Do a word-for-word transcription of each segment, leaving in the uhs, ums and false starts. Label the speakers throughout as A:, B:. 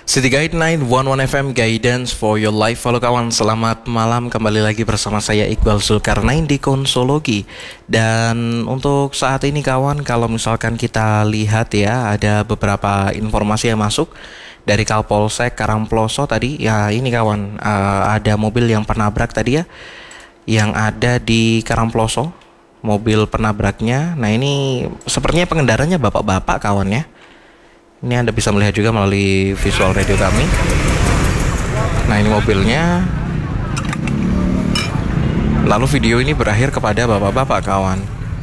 A: City Guide sembilan satu satu F M Guidance for your life. Halo kawan, selamat malam. Kembali lagi bersama saya Iqbal Zulkarnain di Konsologi. Dan untuk saat ini kawan, kalau misalkan kita lihat ya, ada beberapa informasi yang masuk dari Kapolsek Karangploso tadi. Ya ini kawan, uh, ada mobil yang penabrak tadi ya, yang ada di Karangploso, mobil penabraknya. Nah ini sepertinya pengendaranya bapak-bapak kawan ya. Ini Anda bisa melihat juga melalui visual radio kami. Nah ini mobilnya. Lalu video ini berakhir kepada bapak-bapak kawan.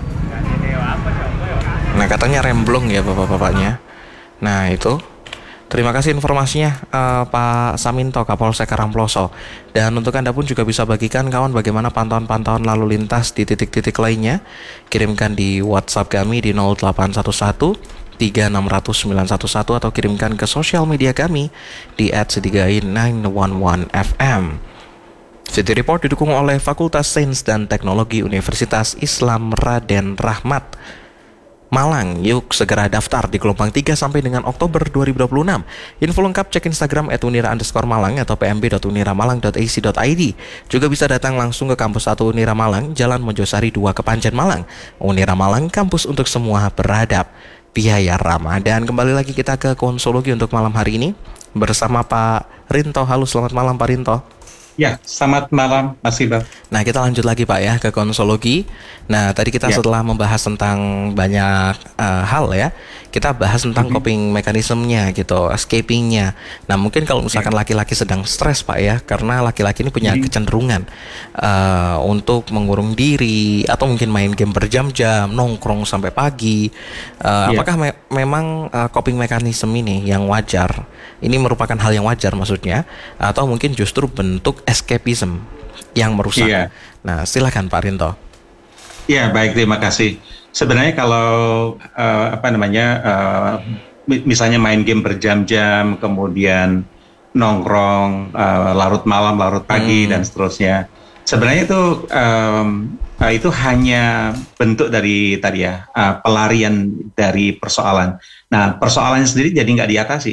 A: Nah katanya remblong ya bapak-bapaknya. Nah itu. Terima kasih informasinya uh, Pak Saminto, Kapolsek Karangploso. Dan untuk Anda pun juga bisa bagikan kawan bagaimana pantauan-pantauan lalu lintas di titik-titik lainnya. Kirimkan di WhatsApp kami di nol delapan satu satu tiga enam nol nol sembilan satu satu atau kirimkan ke sosial media kami di at citiguide sembilan satu satu F M. City Report didukung oleh Fakultas Sains dan Teknologi Universitas Islam Raden Rahmat Malang. Yuk segera daftar di gelombang tiga sampai dengan Oktober dua ribu dua puluh enam. Info lengkap cek Instagram at unira underscore malang atau p m b dot unira malang dot a c dot i d. Juga bisa datang langsung ke kampus satu Unira Malang, Jalan Mojosari dua Kepanjen Malang. Unira Malang, kampus untuk semua beradab, biaya ramah. Dan kembali lagi kita ke Konsologi untuk malam hari ini bersama Pak Rinto. Halo, selamat malam Pak Rinto.
B: Ya, selamat malam Mas Iqbal.
A: Nah kita lanjut lagi Pak ya ke Konsologi. Nah tadi kita ya. setelah membahas tentang banyak uh, hal ya, kita bahas tentang mm-hmm. coping mekanismenya gitu, escapingnya. Nah mungkin kalau misalkan ya. laki-laki sedang stres Pak ya, karena laki-laki ini punya mm-hmm. kecenderungan uh, untuk mengurung diri atau mungkin main game berjam-jam, nongkrong sampai pagi. Uh, ya. Apakah me- memang uh, coping mekanisme ini yang wajar? Ini merupakan hal yang wajar maksudnya, atau mungkin justru bentuk escapism yang merusak. Iya. Nah, silakan Pak Rinto.
B: Iya, baik, terima kasih. Sebenarnya kalau uh, apa namanya, uh, misalnya main game berjam-jam, kemudian nongkrong uh, larut malam, larut pagi hmm. dan seterusnya, sebenarnya itu um, uh, itu hanya bentuk dari tadi ya uh, pelarian dari persoalan. Nah, persoalannya sendiri jadi nggak diatasi.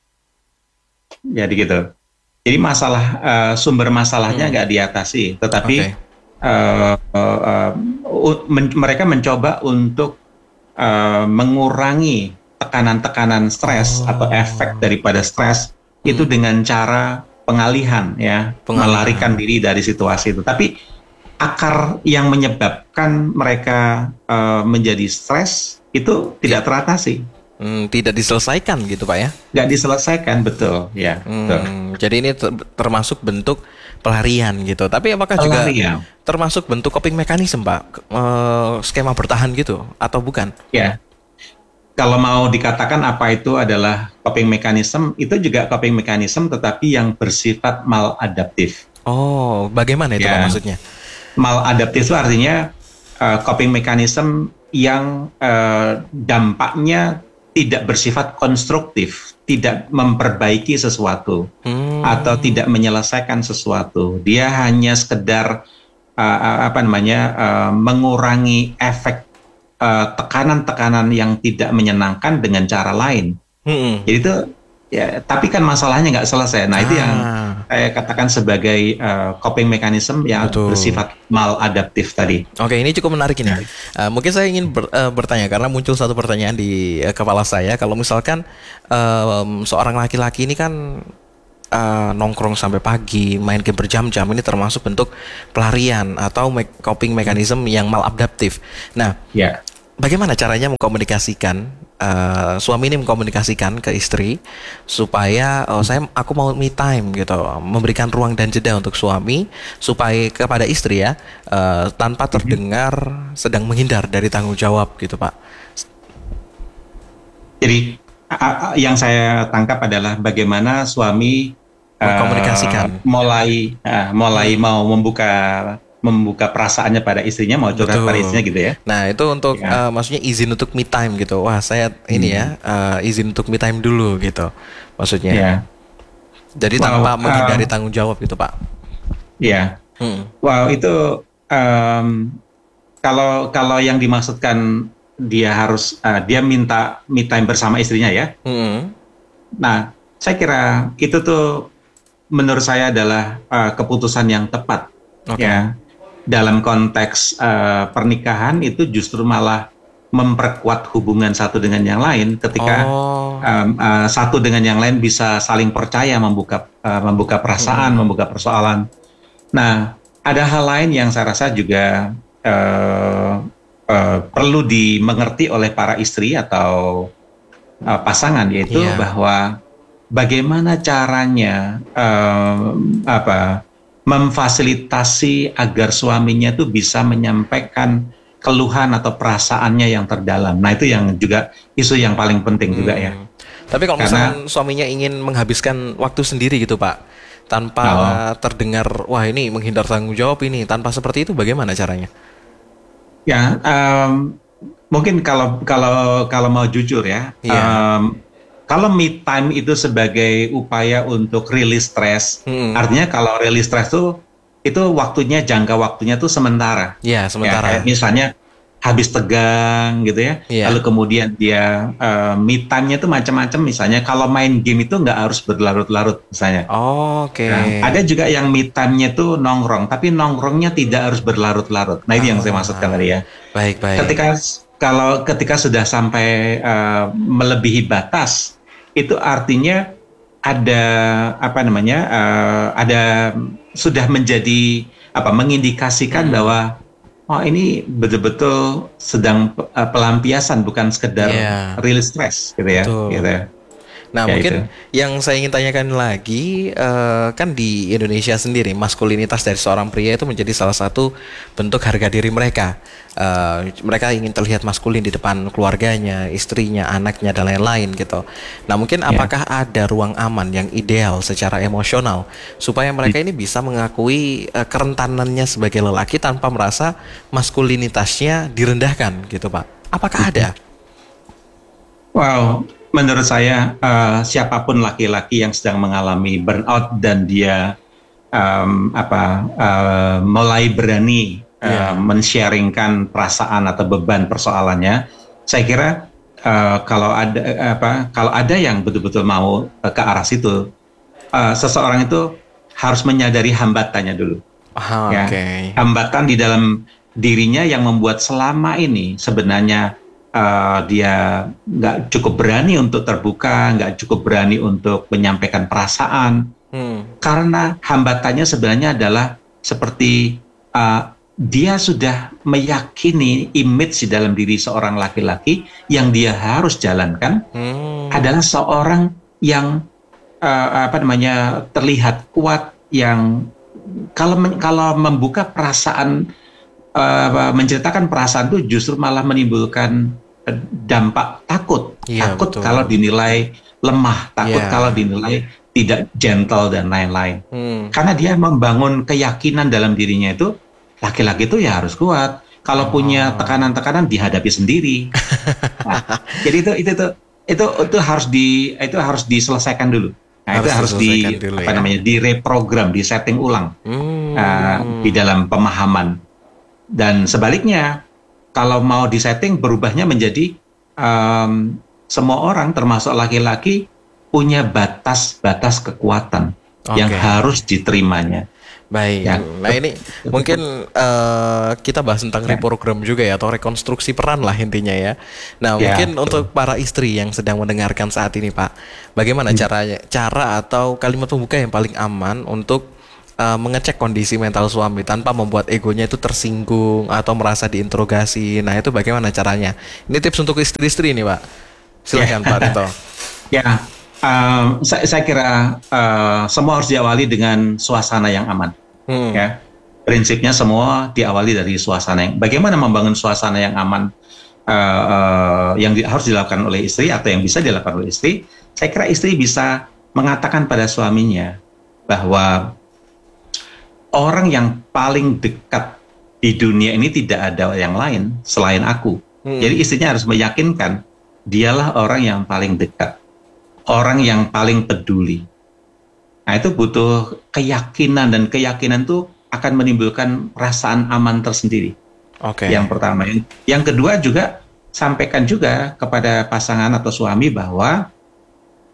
B: Jadi gitu. Jadi masalah uh, sumber masalahnya nggak hmm. diatasi, tetapi okay. uh, uh, uh, men- mereka mencoba untuk uh, mengurangi tekanan-tekanan stres oh. atau efek daripada stres hmm. itu dengan cara pengalihan, ya, pengalihan. melarikan diri dari situasi itu. Tapi akar yang menyebabkan mereka uh, menjadi stres itu tidak teratasi.
A: Hmm, tidak diselesaikan gitu Pak ya?
B: Nggak diselesaikan, betul ya.
A: Hmm,
B: betul.
A: Jadi ini ter- termasuk bentuk pelarian gitu. Tapi apakah pelarian. juga termasuk bentuk coping mekanisme Pak? E, skema bertahan gitu atau bukan?
B: Ya, kalau mau dikatakan apa itu adalah coping mekanisme, itu juga coping mekanisme tetapi yang bersifat maladaptif.
A: Oh, bagaimana itu ya. Pak maksudnya?
B: Maladaptif itu artinya uh, coping mekanisme yang uh, dampaknya tidak bersifat konstruktif, tidak memperbaiki sesuatu hmm. atau tidak menyelesaikan sesuatu. Dia hanya sekedar uh, apa namanya uh, mengurangi efek uh, tekanan-tekanan yang tidak menyenangkan dengan cara lain. Hmm. Jadi itu ya, tapi kan masalahnya nggak selesai. Nah ah. itu yang saya katakan sebagai uh, coping mechanism yang Betul. bersifat maladaptif tadi.
A: Oke, ini cukup menarik ini. Ya. Uh, mungkin saya ingin ber, uh, bertanya karena muncul satu pertanyaan di uh, kepala saya. Kalau misalkan um, seorang laki-laki ini kan uh, nongkrong sampai pagi, main game berjam-jam, ini termasuk bentuk pelarian atau me- coping mechanism yang maladaptif. Nah, ya. bagaimana caranya mengkomunikasikan? Uh, suami ini mengkomunikasikan ke istri supaya oh, saya aku mau me time gitu, memberikan ruang dan jeda untuk suami supaya kepada istri ya uh, tanpa terdengar sedang menghindar dari tanggung jawab gitu Pak.
B: Jadi a- a- yang saya tangkap adalah bagaimana suami
A: mengkomunikasikan
B: uh, mulai uh, mulai hmm. mau membuka membuka perasaannya pada istrinya, mau curhat pada istrinya gitu ya.
A: Nah itu untuk ya. uh, maksudnya izin untuk me time gitu. Wah saya hmm. ini ya uh, izin untuk me time dulu gitu maksudnya. Ya. Jadi wow, tanpa menghindari uh, tanggung jawab gitu Pak.
B: Iya. Hmm. Wow itu um, kalau kalau yang dimaksudkan dia harus uh, dia minta me time bersama istrinya ya. Hmm. Nah saya kira itu tuh menurut saya adalah uh, keputusan yang tepat.
A: Oke.
B: Ya, dalam konteks uh, pernikahan itu justru malah memperkuat hubungan satu dengan yang lain ketika
A: Oh.
B: um, uh, satu dengan yang lain bisa saling percaya, membuka uh, membuka perasaan,
A: Hmm.
B: membuka persoalan. Nah, ada hal lain yang saya rasa juga uh, uh, perlu dimengerti oleh para istri atau uh, pasangan, yaitu
A: Iya.
B: bahwa bagaimana caranya um, apa memfasilitasi agar suaminya itu bisa menyampaikan keluhan atau perasaannya yang terdalam. Nah, itu yang juga isu yang paling penting juga ya.
A: Hmm. Tapi kalau
B: Karena-
A: misalkan suaminya ingin menghabiskan waktu sendiri gitu Pak, tanpa
B: Oh.
A: terdengar, wah ini menghindar tanggung jawab ini, tanpa seperti itu bagaimana caranya?
B: Ya, em, mungkin kalau kalau kalau mau jujur ya,
A: Iya.
B: em, kalau me time itu sebagai upaya untuk rilis stres,
A: Hmm.
B: artinya kalau rilis stres tuh itu waktunya, jangka waktunya tuh sementara.
A: Iya,
B: Ya,
A: sementara.
B: kayak misalnya habis tegang gitu ya,
A: Iya.
B: lalu kemudian dia eh, me time-nya tuh macam-macam. Misalnya kalau main game itu nggak harus berlarut-larut misalnya.
A: Oke.
B: Nah, ada juga yang me time-nya tuh nongkrong, tapi nongkrongnya tidak harus berlarut-larut. Nah, itu yang saya
A: Ah.
B: maksudkan tadi ya.
A: Baik, baik.
B: Ketika kalau ketika sudah sampai eh, melebihi batas, itu artinya ada apa namanya? eh, ada sudah menjadi apa? Mengindikasikan
A: Hmm.
B: bahwa oh ini betul-betul sedang eh, pelampiasan, bukan sekedar
A: Iya.
B: rilis stres gitu ya.
A: Betul.
B: Gitu.
A: Nah,
B: Ya,
A: mungkin
B: itu.
A: yang saya ingin tanyakan lagi, eh, kan di Indonesia sendiri, maskulinitas dari seorang pria itu menjadi salah satu bentuk harga diri mereka. Eh, mereka ingin terlihat maskulin di depan keluarganya, istrinya, anaknya, dan lain-lain gitu. Nah, mungkin
B: Ya.
A: apakah ada ruang aman yang ideal secara emosional supaya mereka ini bisa mengakui eh, kerentanannya sebagai lelaki tanpa merasa maskulinitasnya direndahkan gitu, Pak? Apakah ada?
B: Wow, menurut saya eh, siapapun laki-laki yang sedang mengalami burnout dan dia em, apa eh, mulai berani eh,
A: Iya.
B: men-sharingkan perasaan atau beban persoalannya, saya kira eh, kalau ada eh, apa kalau ada yang betul-betul mau eh, ke arah situ, eh, seseorang itu harus menyadari hambatannya dulu.
A: Ah,
B: Ya,
A: oke.
B: hambatan di dalam dirinya yang membuat selama ini sebenarnya uh, dia nggak cukup berani untuk terbuka, nggak cukup berani untuk menyampaikan perasaan,
A: Hmm.
B: karena hambatannya sebenarnya adalah seperti uh, dia sudah meyakini image di dalam diri seorang laki-laki yang dia harus jalankan
A: Hmm.
B: adalah seorang yang uh, apa namanya terlihat kuat, yang kalau men- kalau membuka perasaan, uh, menceritakan perasaan itu justru malah menimbulkan uh, dampak takut,
A: Iya,
B: takut
A: betul.
B: kalau dinilai lemah, takut
A: Iya.
B: kalau dinilai tidak gentle dan lain-lain.
A: Hmm.
B: Karena dia membangun keyakinan dalam dirinya itu, laki-laki itu ya harus kuat. Kalau
A: Oh.
B: punya tekanan-tekanan dihadapi sendiri. Nah, jadi itu itu itu itu itu harus di itu harus diselesaikan dulu. Nah,
A: Harus
B: itu harus di
A: diselesaikan dulu
B: apa
A: ya.
B: namanya direprogram, disetting ulang
A: Hmm.
B: uh, di dalam pemahaman. Dan sebaliknya, kalau mau disetting berubahnya menjadi um, semua orang termasuk laki-laki punya batas-batas kekuatan yang
A: Oke.
B: harus diterimanya.
A: Baik.
B: Ya.
A: Nah, ini mungkin eh, kita bahas tentang
B: Ya.
A: reprogram juga ya, atau rekonstruksi peran lah intinya ya. Nah,
B: Ya,
A: mungkin
B: betul.
A: untuk para istri yang sedang mendengarkan saat ini, Pak, bagaimana
B: Hmm.
A: caranya, cara atau kalimat pembuka yang paling aman untuk eh, mengecek kondisi mental suami tanpa membuat egonya itu tersinggung atau merasa diinterogasi. Nah, itu bagaimana caranya? Ini tips untuk istri-istri ini, Pak. Silakan,
B: Ya.
A: Pak Rito.
B: Ya, um, saya, saya kira uh, semua harus diawali dengan suasana yang aman.
A: Hmm.
B: Ya, prinsipnya semua diawali dari suasana yang. Bagaimana membangun suasana yang aman uh, uh, yang di- harus dilakukan oleh istri atau yang bisa dilakukan oleh istri? Saya kira istri bisa mengatakan pada suaminya bahwa orang yang paling dekat di dunia ini tidak ada yang lain selain aku.
A: Hmm.
B: Jadi istrinya harus meyakinkan dialah orang yang paling dekat, orang yang paling peduli. Nah, itu butuh keyakinan, dan keyakinan itu akan menimbulkan perasaan aman tersendiri.
A: Oke.
B: Yang pertama. Yang kedua juga, sampaikan juga kepada pasangan atau suami bahwa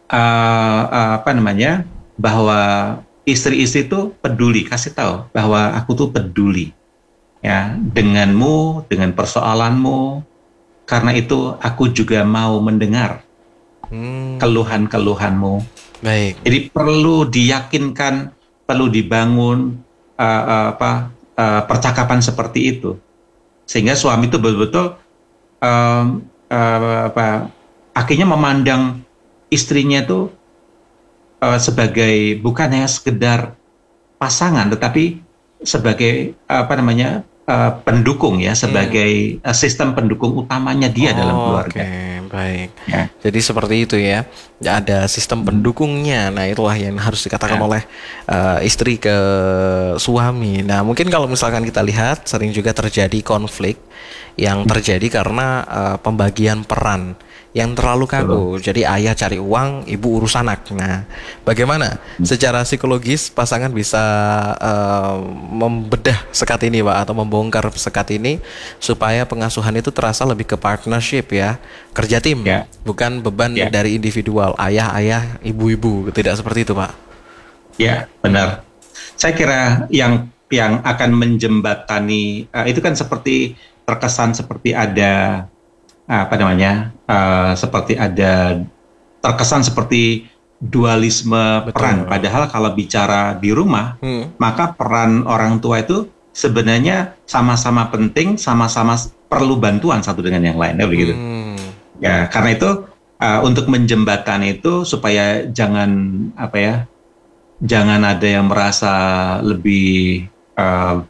B: uh, uh, apa namanya, bahwa istri-istri itu peduli, kasih tahu bahwa aku tuh peduli ya denganmu, dengan persoalanmu. Karena itu aku juga mau mendengar
A: Hmm,
B: keluhan-keluhanmu.
A: baik.
B: Jadi perlu diyakinkan, perlu dibangun uh, uh, apa uh, percakapan seperti itu, sehingga suami itu betul-betul um, uh, apa akhirnya memandang istrinya itu uh, sebagai bukan hanya sekedar pasangan, tetapi sebagai apa namanya uh, pendukung ya,
A: Hmm.
B: sebagai uh, sistem pendukung utamanya dia dalam
A: Oh, oke,
B: keluarga.
A: baik.
B: Ya,
A: Jadi seperti itu ya. Ya, ada sistem
B: Mhm.
A: pendukungnya. Nah, itulah yang harus dikatakan
B: Ya,
A: oleh eh, istri ke suami. Nah, mungkin kalau misalkan kita lihat sering juga terjadi konflik yang terjadi karena eh, pembagian peran yang terlalu
B: betul.
A: kaku. Jadi ayah cari uang, ibu urus anak. Nah, bagaimana secara psikologis pasangan bisa eh, membedah sekat ini, Pak, atau membongkar sekat ini supaya pengasuhan itu terasa lebih ke partnership ya, kerja tim,
B: Ya,
A: bukan beban
B: ya,
A: dari individual, ayah-ayah, ibu-ibu, tidak seperti itu, Pak.
B: ya, benar. Saya kira yang yang akan menjembatani uh, itu kan seperti terkesan seperti ada uh, apa namanya uh, seperti ada terkesan seperti dualisme peran.
A: Betul.
B: Padahal kalau bicara di rumah,
A: Hmm.
B: maka peran orang tua itu sebenarnya sama-sama penting, sama-sama perlu bantuan satu dengan yang lain, ya begitu.
A: Hmm.
B: Ya, karena itu uh, untuk menjembatani itu supaya jangan apa ya, jangan ada yang merasa lebih uh,